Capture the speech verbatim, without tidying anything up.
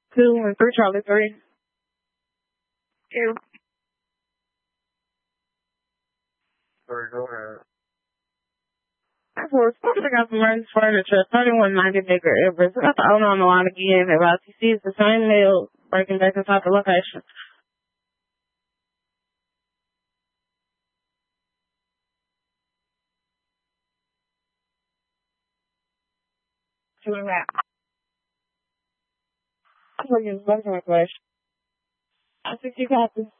Two and three, Charlie three. Two. Sorry, go ahead. I was supposed to got some nice furniture, thirty-one ninety bigger Everest. I got the owner on the line again. About you see, it's the same mail breaking back inside the location. Two and a half. I'm looking for some information. I think you got this.